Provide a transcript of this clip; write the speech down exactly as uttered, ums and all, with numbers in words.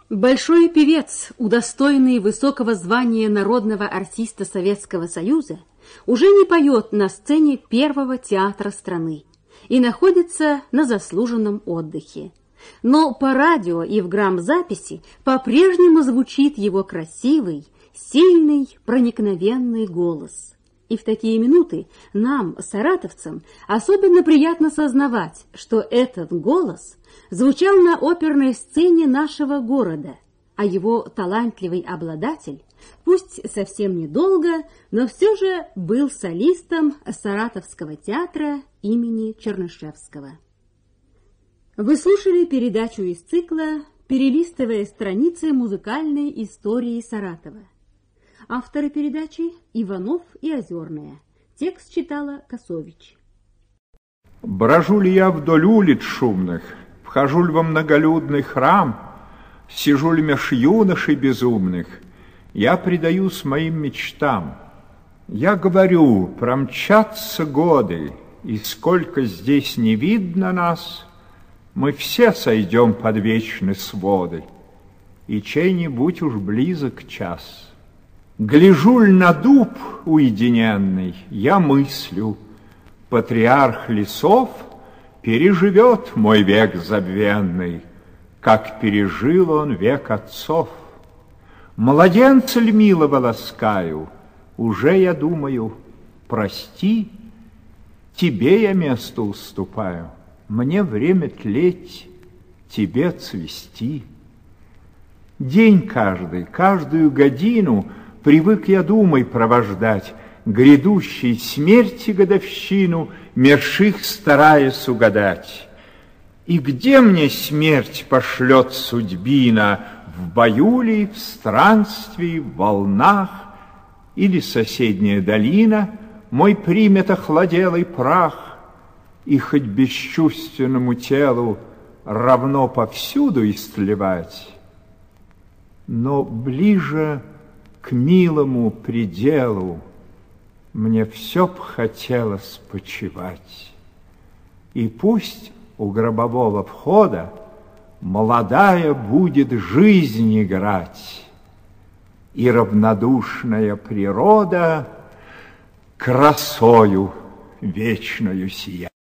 Большой певец, удостоенный высокого звания народного артиста Советского Союза, уже не поет на сцене первого театра страны и находится на заслуженном отдыхе. Но по радио и в грамзаписи по-прежнему звучит его красивый, сильный, проникновенный голос. И в такие минуты нам, саратовцам, особенно приятно сознавать, что этот голос звучал на оперной сцене нашего города, а его талантливый обладатель, пусть совсем недолго, но все же был солистом Саратовского театра имени Чернышевского. Вы слушали передачу из цикла «Перелистывая страницы музыкальной истории Саратова». Авторы передачи Иванов и Озерная. Текст читала Косович. Брожу ли я вдоль улиц шумных, вхожу ли во многолюдный храм, сижу ли меж юношей безумных, я предаюсь моим мечтам. Я говорю, промчатся годы, и сколько здесь не видно нас, мы все сойдем под вечные своды, и чей-нибудь уж близок час. Гляжу ль на дуб уединенный, я мыслю, патриарх лесов переживет мой век забвенный, как пережил он век отцов. Младенца ль милого ласкаю, уже я думаю, прости, тебе я место уступаю, мне время тлеть, тебе цвести. День каждый, каждую годину привык я думой провождать, грядущей смерти годовщину, мерших стараясь угадать. И где мне смерть пошлет судьбина, в бою ли, в странстве, в волнах, или соседняя долина мой примет охладелый прах, и хоть бесчувственному телу равно повсюду истлевать, но ближе к милому пределу мне все б хотелось почивать. И пусть у гробового входа молодая будет жизнь играть, и равнодушная природа красою вечною сиять.